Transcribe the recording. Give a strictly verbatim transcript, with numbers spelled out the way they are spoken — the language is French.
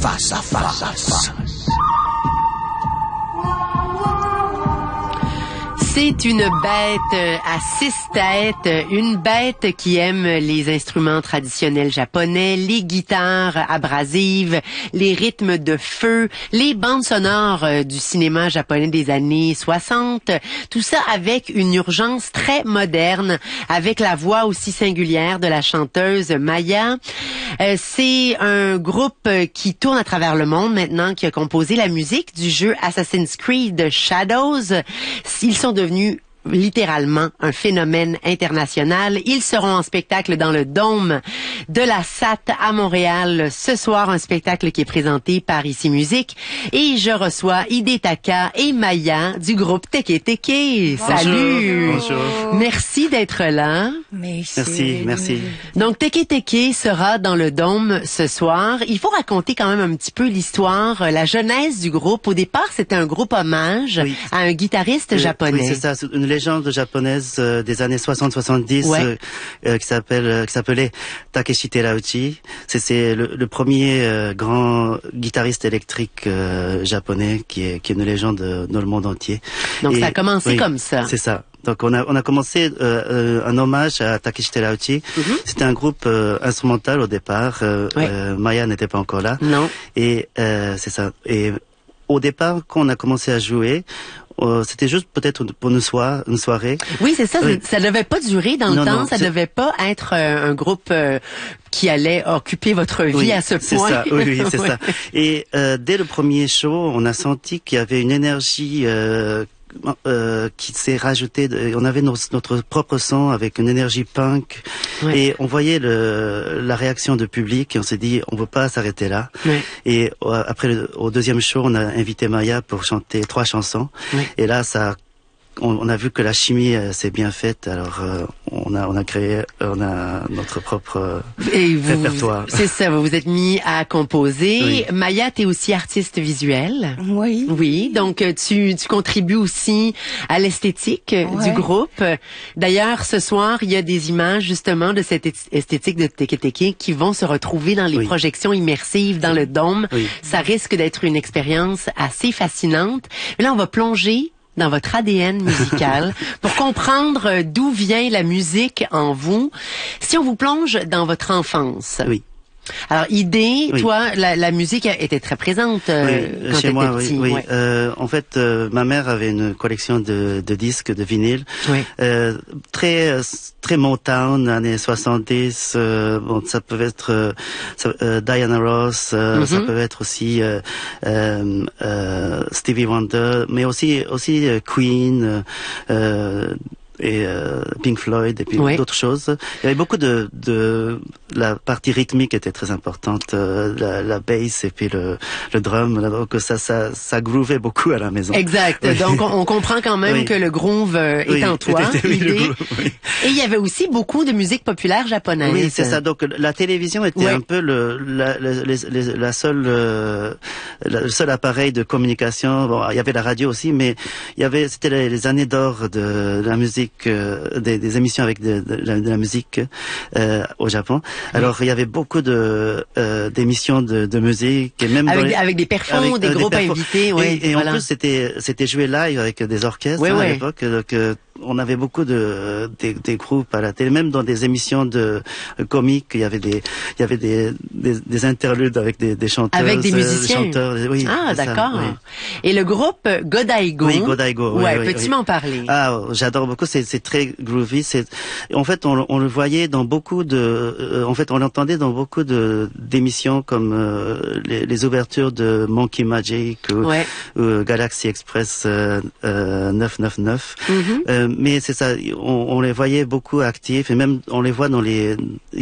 face à face. C'est une bête à six têtes, une bête qui aime les instruments traditionnels japonais, les guitares abrasives, les rythmes de feu, les bandes sonores du cinéma japonais des années soixante, tout ça avec une urgence très moderne, avec la voix aussi singulière de la chanteuse Maya. Euh, c'est un groupe qui tourne à travers le monde maintenant, qui a composé la musique du jeu Assassin's Creed Shadows. Ils sont devenus littéralement un phénomène international. Ils seront en spectacle dans le Dôme de la S A T à Montréal ce soir, un spectacle qui est présenté par Ici Musique. Et je reçois Hidetaka et Maya du groupe Teke Teke. Salut! Bonjour. Merci d'être là. Merci, merci. Donc Teke Teke sera dans le Dôme ce soir. Il faut raconter quand même un petit peu l'histoire, la genèse du groupe. Au départ, c'était un groupe hommage oui. à un guitariste oui, japonais. Oui, c'est ça, c'est une légende japonaise euh, des années soixante soixante-dix ouais. euh, euh, qui s'appelle euh, qui s'appelait Takeshi Terauchi. C'est c'est le, le premier euh, grand guitariste électrique euh, japonais qui est qui est une légende euh, dans le monde entier. Donc Et, ça a commencé oui, comme ça. C'est ça. Donc on a on a commencé euh, euh, un hommage à Takeshi Terauchi. Mm-hmm. C'était un groupe euh, instrumental au départ. Euh, ouais. euh, Maya n'était pas encore là. Non. Et euh, c'est ça. Et au départ, quand on a commencé à jouer, euh, c'était juste peut-être pour une soirée, une soirée. Oui, c'est ça. Oui. Ça devait pas durer dans le non, temps. Non, ça devait pas être euh, un groupe euh, qui allait occuper votre vie oui, à ce c'est point. Ça. Oui, oui, c'est ouais. ça. Et euh, dès le premier show, on a senti qu'il y avait une énergie euh, Euh, qui s'est rajouté. On avait nos, notre propre son avec une énergie punk ouais. et on voyait le, la réaction du public et on s'est dit on veut pas s'arrêter là. Ouais. Et euh, après le, au deuxième show, on a invité Maya pour chanter trois chansons ouais. et là ça On, on a vu que la chimie euh, s'est bien faite, alors euh, on a on a créé on a notre propre euh, Et vous, répertoire. C'est ça, vous vous êtes mis à composer. Oui. Maya, t'es aussi artiste visuelle. Oui. Oui, donc tu tu contribues aussi à l'esthétique ouais. du groupe. D'ailleurs, ce soir, il y a des images justement de cette esthétique de Teke Teke qui vont se retrouver dans les oui. projections immersives dans le Dôme. Oui. Ça risque d'être une expérience assez fascinante. Mais là, on va plonger dans votre A D N musical pour comprendre d'où vient la musique en vous. Si on vous plonge dans votre enfance. Oui. Alors, idée, oui. toi, la, la musique était très présente euh, oui, quand chez moi, petit. Oui, oui. Ouais. Euh, en fait, euh, ma mère avait une collection de, de disques, de vinyles, oui. euh, très très Motown, années soixante-dix. Euh, bon, ça peut être euh, ça, euh, Diana Ross, euh, mm-hmm. ça peut être aussi euh, euh, euh, Stevie Wonder, mais aussi aussi euh, Queen. Euh, et euh, Pink Floyd et puis oui. d'autres choses. Il y avait beaucoup de de la partie rythmique était très importante, euh, la, la bass et puis le le drum, donc ça ça ça groovait beaucoup à la maison. Exact. Oui. Donc on, on comprend quand même oui. que le groove euh, oui. est en toi. Était, oui, groove, oui. Et il y avait aussi beaucoup de musique populaire japonaise. Oui, c'est ça. Donc la télévision était oui. un peu le la la, la, la seule euh, la, le seul appareil de communication. Bon, il y avait la radio aussi, mais il y avait c'était les, les années d'or de, de la musique. Euh, des, des émissions avec de, de, de, de la musique euh, au Japon. Alors oui. il y avait beaucoup de euh, d'émissions de, de musique et même avec, dans les, avec des perfos, des euh, groupes des invités. Ouais, et et voilà. en plus c'était c'était joué live avec des orchestres oui, hein, oui. à l'époque. Donc euh, on avait beaucoup de des, des groupes à la télé, même dans des émissions de euh, comiques. Il y avait des il y avait des des, des interludes avec des, des chanteurs, avec des musiciens. Euh, chanteurs, oui, ah d'accord. Oui. Et le groupe Godaigo. Oui, Godaigo. Oui, ouais, oui, peux-tu oui. m'en parler? Ah, j'adore beaucoup. C'est c'est très groovy. C'est en fait on, on le voyait dans beaucoup de euh, en fait on l'entendait dans beaucoup de d'émissions comme euh, les, les ouvertures de Monkey Magic ou, ouais. ou Galaxy Express euh, euh, neuf cent quatre-vingt-neuf. Mm-hmm. Euh, mais c'est ça, on, on les voyait beaucoup actifs et même on les voit dans les